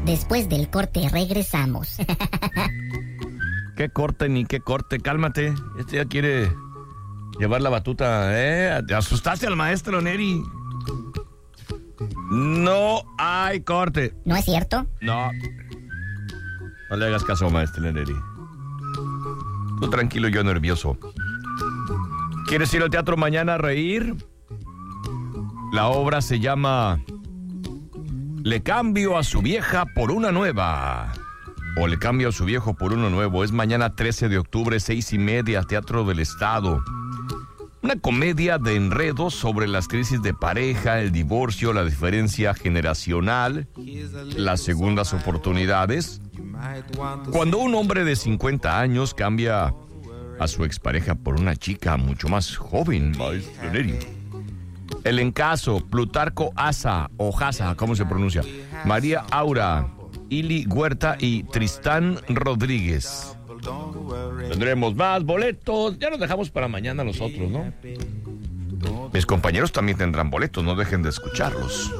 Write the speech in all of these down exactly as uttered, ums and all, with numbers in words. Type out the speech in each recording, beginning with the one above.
Después del corte regresamos. ¿Qué corte ni qué corte? Cálmate. Este ya quiere llevar la batuta, ¿eh? Te asustaste al maestro, Neri. No hay corte. ¿No es cierto? No. No le hagas caso, maestro Neri. Tú tranquilo, yo nervioso. ¿Quieres ir al teatro mañana a reír? La obra se llama Le cambio a su vieja por una nueva. O Le cambio a su viejo por uno nuevo. Es mañana trece de octubre, seis y media, Teatro del Estado. Una comedia de enredos sobre las crisis de pareja, el divorcio, la diferencia generacional, las segundas oportunidades. Cuando un hombre de cincuenta años cambia a su expareja por una chica mucho más joven, maestro Neri. El encaso, Plutarco Asa, o Jasa, ¿cómo se pronuncia? María Aura, Ili Huerta y Tristán Rodríguez. Tendremos más boletos. Ya nos dejamos para mañana nosotros, ¿no? Mis compañeros también tendrán boletos, no dejen de escucharlos.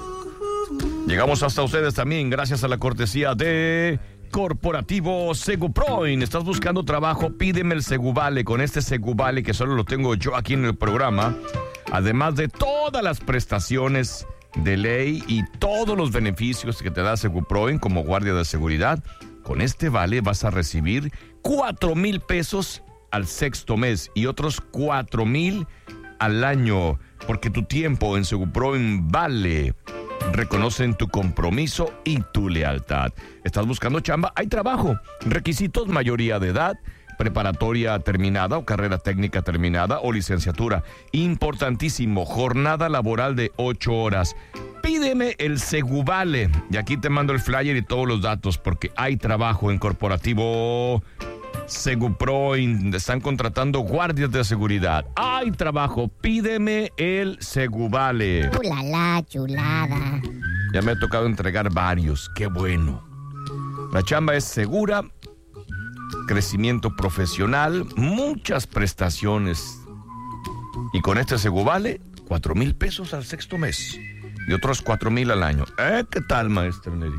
Llegamos hasta ustedes también gracias a la cortesía de Corporativo Seguproin. ¿Estás buscando trabajo? Pídeme el Seguvale. Con este Seguvale que solo lo tengo yo aquí en el programa, además de todas las prestaciones de ley y todos los beneficios que te da Seguproin como guardia de seguridad, con este vale vas a recibir cuatro mil pesos al sexto mes y otros cuatro mil al año, porque tu tiempo en Seguproin vale. Reconocen tu compromiso y tu lealtad. ¿Estás buscando chamba? Hay trabajo. Requisitos: mayoría de edad, preparatoria terminada o carrera técnica terminada o licenciatura. Importantísimo, jornada laboral de ocho horas. Pídeme el Seguvale. Y aquí te mando el flyer y todos los datos, porque hay trabajo en Corporativo Seguproin. Están contratando guardias de seguridad. Hay trabajo. Pídeme el Seguvale. Chulala, chulada. Ya me ha tocado entregar varios. Qué bueno. La chamba es segura, crecimiento profesional, muchas prestaciones. Y con este Seguvale, cuatro mil pesos al sexto mes. Y otros cuatro mil al año. ¿Eh? ¿Qué tal, maestro Neri?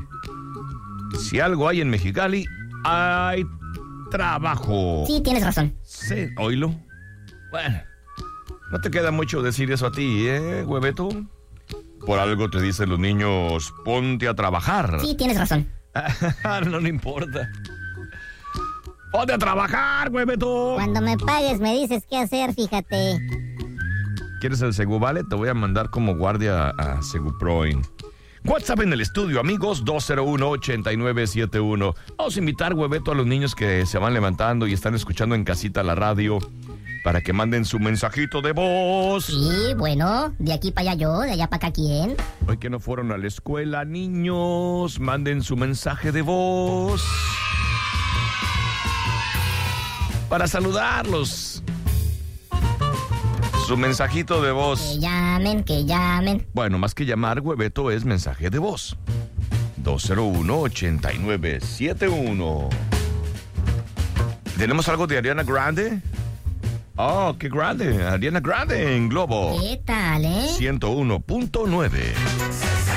Si algo hay en Mexicali, hay trabajo. Sí, tienes razón. Sí, oílo. Bueno, no te queda mucho decir eso a ti, ¿eh, hueveto? Por algo te dicen los niños, ponte a trabajar. Sí, tienes razón. No, no importa. Ponte a trabajar, hueveto. Cuando me pagues me dices qué hacer, fíjate. ¿Quieres el Seguvale? Te voy a mandar como guardia a Seguproin. WhatsApp en el estudio, amigos, dos cero uno, ocho nueve siete uno. Vamos a invitar, hueveto, a los niños que se van levantando y están escuchando en casita la radio para que manden su mensajito de voz. Sí, bueno, de aquí para allá yo, de allá para acá quién. Hoy que no fueron a la escuela, niños, manden su mensaje de voz para saludarlos. Su mensajito de voz. Que llamen, que llamen. Bueno, más que llamar, hueveto, es mensaje de voz. dos cero uno, ocho nueve siete uno. ¿Tenemos algo de Ariana Grande? Oh, qué grande. Ariana Grande en Globo. ¿Qué tal, eh? ciento uno punto nueve.